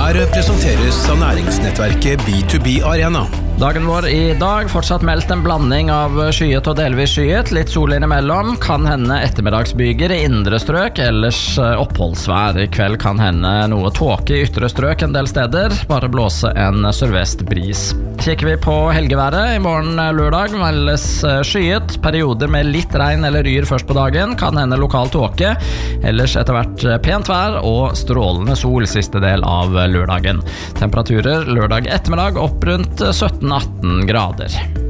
Webinaret presenteres av næringsnettverket B2B Arena. Dagen vår i dag fortsatt meldt en blanding av skyet og delvis skyet, litt sol innimellom, kan hende ettermiddagsbyger i indre strøk, ellers oppholdsvær. I kveld kan hende noe tåke i ytre strøk en del steder, bare blåse en sørvest bris. Kikker vi på helgeværet, i morgen lørdag meldes skyet, perioder med litt regn eller ryr først på dagen, kan hende lokal tåke, ellers etter hvert pent vær og strålende sol siste del av lørdagen. Temperaturer lørdag ettermiddag opp rundt 17-18 grader.